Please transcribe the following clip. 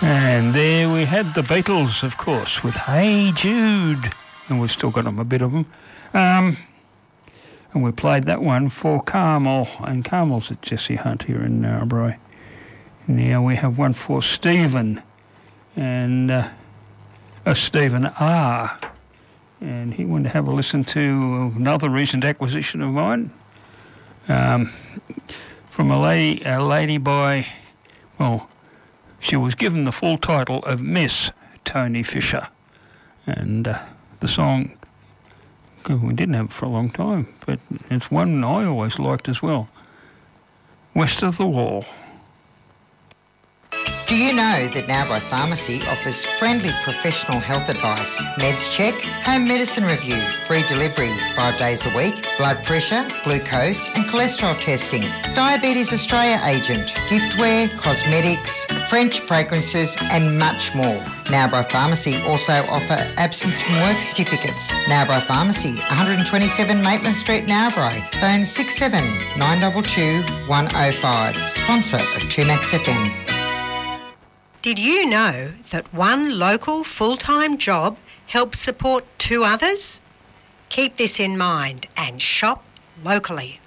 And there we had the Beatles, of course, with Hey Jude. And we've still got them, a bit of them. And we played that one for Carmel. And Carmel's at Jesse Hunt here in Narrabri. Now we have one for Stephen. And Stephen R. And he wanted to have a listen to another recent acquisition of mine. From a lady by, well, she was given the full title of Miss Tony Fisher. And the song, we didn't have it for a long time, but it's one I always liked as well. West of the Wall. Do you know that Narrabri Pharmacy offers friendly professional health advice, meds check, home medicine review, free delivery 5 days a week, blood pressure, glucose and cholesterol testing, Diabetes Australia agent, giftware, cosmetics, French fragrances and much more. Narrabri Pharmacy also offer absence from work certificates. Narrabri Pharmacy, 127 Maitland Street, Narrabri. Phone 67 922 105. Sponsor of 2Max FM. Did you know that one local full-time job helps support 2 others? Keep this in mind and shop locally.